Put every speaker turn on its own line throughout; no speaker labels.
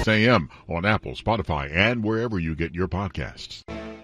a.m. on Apple, Spotify, and wherever you get your podcasts.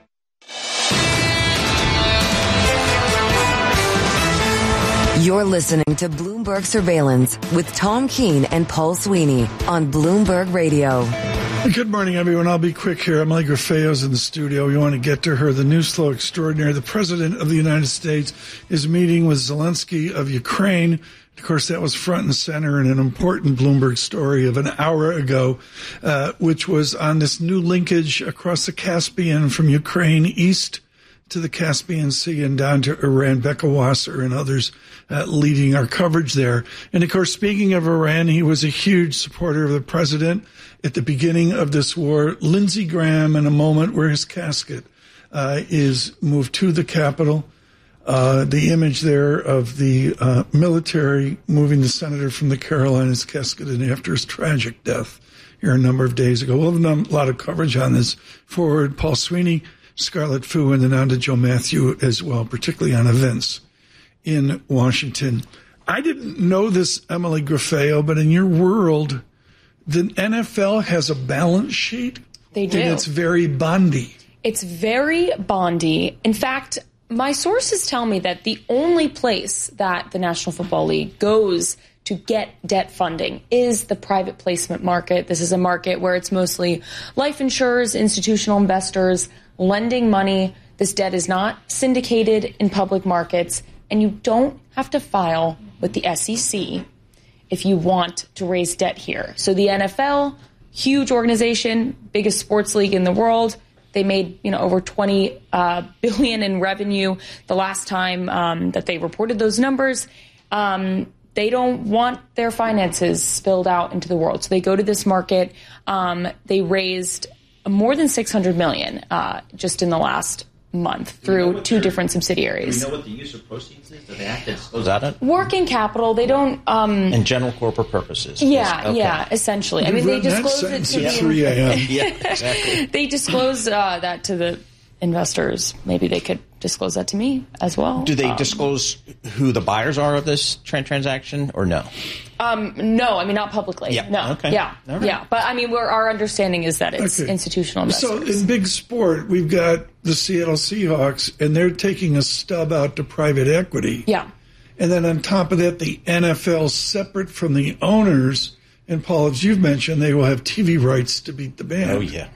You're listening to Bloomberg Surveillance with Tom Keene and Paul Sweeney on Bloomberg Radio.
Good morning, everyone. I'll be quick here. Emily Grafeo's in the studio. You want to get to her. The news flow extraordinary. The President of the United States is meeting with Zelensky of Ukraine. Of course, that was front and center in an important Bloomberg story of an hour ago, which was on this new linkage across the Caspian from Ukraine east to the Caspian Sea and down to Iran. Becca Wasser and others leading our coverage there. And, of course, speaking of Iran, he was a huge supporter of the president at the beginning of this war. Lindsey Graham, in a moment where his casket is moved to the Capitol. The image there of the military moving the senator from the Carolinas casketed after his tragic death here a number of days ago. We'll have a lot of coverage on this forward. Paul Sweeney, Scarlett Fu, and then on to Joe Matthew as well, particularly on events in Washington. I didn't know this, Emily Grafeo, but in your world, the NFL has a balance sheet.
They do.
And it's very bondy.
It's very bondy. In fact, my sources tell me that the only place that the National Football League goes to get debt funding is the private placement market. This is a market where it's mostly life insurers, institutional investors lending money. This debt is not syndicated in public markets, and you don't have to file with the SEC if you want to raise debt here. So the NFL, huge organization, biggest sports league in the world. They made, over $20 billion in revenue the last time that they reported those numbers. They don't want their finances spilled out into the world. So they go to this market. They raised more than $600 million just in the last month through two different subsidiaries.
Do we know what the use of proceeds is? Do they have to disclose that?
Working capital, they don't...
and general corporate purposes.
Yeah, essentially. I mean, they disclose it to the...
3 a.m.
Yeah, exactly.
They disclose that to the investors. Maybe they could disclose that to me as well.
Do they disclose who the buyers are of this transaction or no?
No, I mean, not publicly.
Yeah.
No.
Okay.
Yeah.
Right.
Yeah. But I mean, our understanding is that it's institutional investors.
So in big sport, we've got the Seattle Seahawks, and they're taking a stub out to private equity.
Yeah.
And then on top of that, the NFL, separate from the owners, and Paul, as you've mentioned, they will have TV rights to beat the band.
Oh, yeah.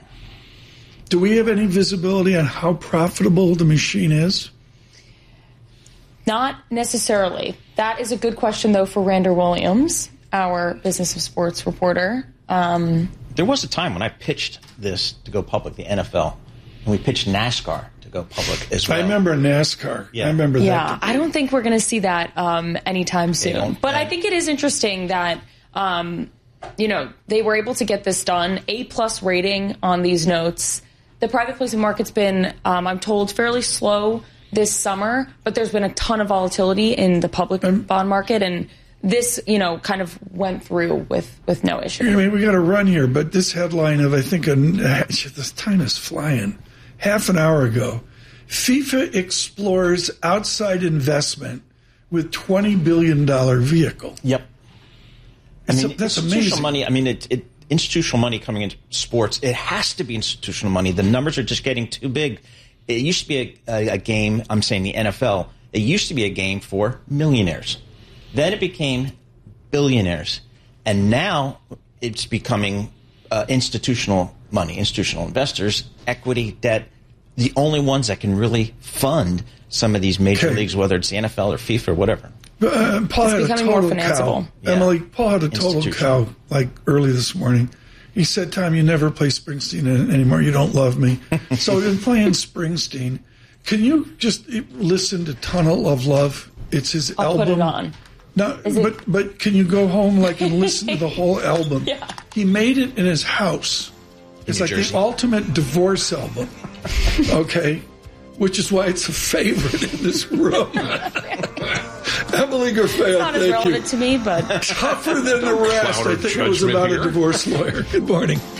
Do we have any visibility on how profitable the machine is?
Not necessarily. That is a good question, though, for Rander Williams, our Business of Sports reporter.
There was a time when I pitched this to go public, the NFL, and we pitched NASCAR to go public as well.
I remember NASCAR.
Yeah.
I remember that.
Yeah, I don't think we're going to see that anytime soon. But I think it is interesting that, they were able to get this done. A+ rating on these notes. The private placement market's been, I'm told, fairly slow this summer, but there's been a ton of volatility in the public bond market, and this, kind of went through with no issue.
I mean, we got to run here, but this headline of, I think, this time is flying, half an hour ago, FIFA explores outside investment with $20 billion vehicle.
Yep.
That's
institutional
amazing.
money, I mean, institutional money coming into sports, it has to be institutional money. The numbers are just getting too big. It used to be a game, I'm saying the NFL, it used to be a game for millionaires. Then it became billionaires. And now it's becoming institutional money, institutional investors, equity, debt, the only ones that can really fund some of these major leagues, whether it's the NFL or FIFA or whatever.
Paul had a total cow.
Yeah.
Emily, Paul had a total cow like early this morning. He said, Tom, you never play Springsteen anymore. You don't love me. So we've been playing Springsteen. Can you just listen to Tunnel of Love? It's his album.
I'll put it on.
No, but can you go home and listen to the whole album?
Yeah.
He made it in his house. It's like the ultimate divorce album. Okay? Which is why it's a favorite in this room. Emily Grafeo,
it's not as relevant to me, but
tougher than the rest. I think it was about a divorce lawyer. Good morning.